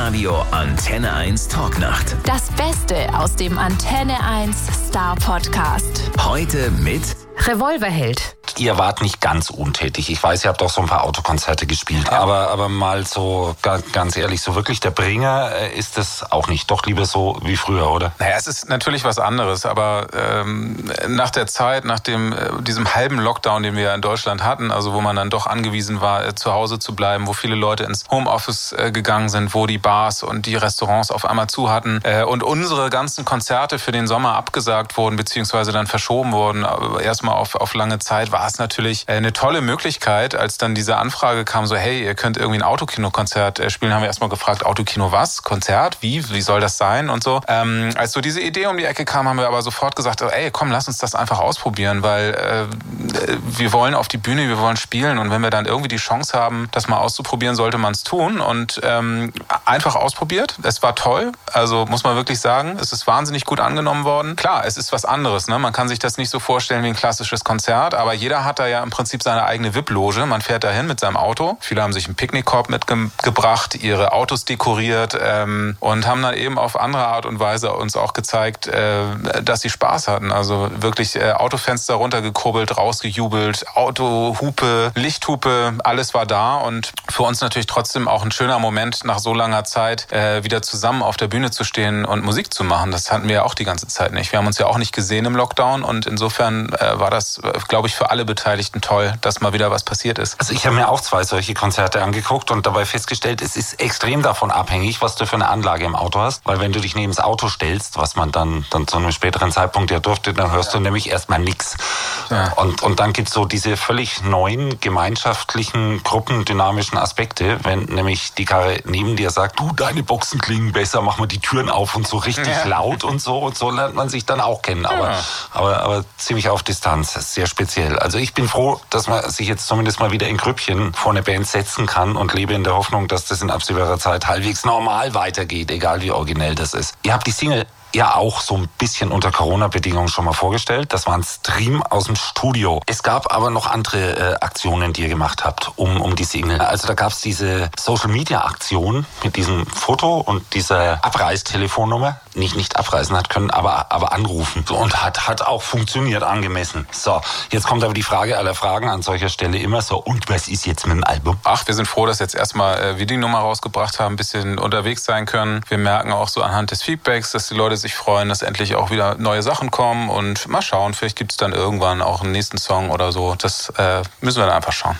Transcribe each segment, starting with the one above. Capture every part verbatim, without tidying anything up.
Live-Radio Antenne eins Talknacht. Das Beste aus dem Antenne eins Star Podcast. Heute mit Revolverheld. Ihr wart nicht ganz untätig. Ich weiß, ihr habt auch so ein paar Autokonzerte gespielt. Ja. Aber, aber mal so ganz ehrlich, so wirklich der Bringer ist es auch nicht. Doch lieber so wie früher, oder? Naja, es ist natürlich was anderes. Aber ähm, nach der Zeit, nach dem, äh, diesem halben Lockdown, den wir ja in Deutschland hatten, also wo man dann doch angewiesen war, äh, zu Hause zu bleiben, wo viele Leute ins Homeoffice äh, gegangen sind, wo die Bars und die Restaurants auf einmal zu hatten äh, und unsere ganzen Konzerte für den Sommer abgesagt wurden, beziehungsweise dann verschoben wurden, erstmal auf, auf lange Zeit, war es natürlich eine tolle Möglichkeit, als dann diese Anfrage kam, so hey, ihr könnt irgendwie ein Autokino-Konzert spielen, haben wir erstmal gefragt, Autokino was? Konzert? Wie? Wie soll das sein? Und so. Ähm, als so diese Idee um die Ecke kam, haben wir aber sofort gesagt, ey, komm, lass uns das einfach ausprobieren, weil äh, wir wollen auf die Bühne, wir wollen spielen und wenn wir dann irgendwie die Chance haben, das mal auszuprobieren, sollte man es tun und ähm, einfach ausprobiert. Es war toll, also muss man wirklich sagen, es ist wahnsinnig gut angenommen worden. Klar, es ist was anderes, ne? Man kann sich das nicht so vorstellen wie ein klassisches Konzert, aber jeder hat da ja im Prinzip seine eigene V I P-Loge. Man fährt dahin mit seinem Auto. Viele haben sich einen Picknickkorb mitgebracht, ihre Autos dekoriert ähm, und haben dann eben auf andere Art und Weise uns auch gezeigt, äh, dass sie Spaß hatten. Also wirklich äh, Autofenster runtergekurbelt, rausgejubelt, Autohupe, Lichthupe, alles war da und für uns natürlich trotzdem auch ein schöner Moment, nach so langer Zeit äh, wieder zusammen auf der Bühne zu stehen und Musik zu machen. Das hatten wir ja auch die ganze Zeit nicht. Wir haben uns ja auch nicht gesehen im Lockdown und insofern äh, war das, äh, glaube ich, für alle Beteiligten toll, dass mal wieder was passiert ist. Also ich habe mir auch zwei solche Konzerte angeguckt und dabei festgestellt, es ist extrem davon abhängig, was du für eine Anlage im Auto hast. Weil wenn du dich neben das Auto stellst, was man dann, dann zu einem späteren Zeitpunkt ja durfte, dann hörst ja. du nämlich erstmal nichts. Ja. Und, und dann gibt es so diese völlig neuen, gemeinschaftlichen, gruppendynamischen Aspekte, wenn nämlich die Karre neben dir sagt, du, deine Boxen klingen besser, mach mal die Türen auf und so richtig ja. laut und so. Und so lernt man sich dann auch kennen. Aber, ja. aber, aber ziemlich auf Distanz. Das ist sehr speziell. Also ich bin froh, dass man sich jetzt zumindest mal wieder in Grüppchen vor eine Band setzen kann und lebe in der Hoffnung, dass das in absehbarer Zeit halbwegs normal weitergeht, egal wie originell das ist. Ihr habt die Single ja auch so ein bisschen unter Corona-Bedingungen schon mal vorgestellt. Das war ein Stream aus dem Studio. Es gab aber noch andere äh, Aktionen, die ihr gemacht habt, um, um die Single. Also da gab es diese Social-Media-Aktion mit diesem Foto und dieser Abreißtelefonnummer. Nicht nicht abreißen hat können, aber, aber anrufen. So, und hat, hat auch funktioniert, angemessen. So, jetzt kommt aber die Frage aller Fragen an solcher Stelle immer so, und was ist jetzt mit dem Album? Ach, wir sind froh, dass jetzt erstmal äh, wir die Nummer rausgebracht haben, ein bisschen unterwegs sein können. Wir merken auch so anhand des Feedbacks, dass die Leute sich freuen, dass endlich auch wieder neue Sachen kommen und mal schauen, vielleicht gibt es dann irgendwann auch einen nächsten Song oder so. Das äh, müssen wir dann einfach schauen.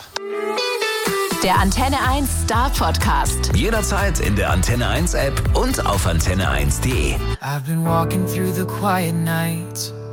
Der Antenne eins Star Podcast. Jederzeit in der Antenne eins App und auf antenne eins punkt de. I've been walking through the quiet nights,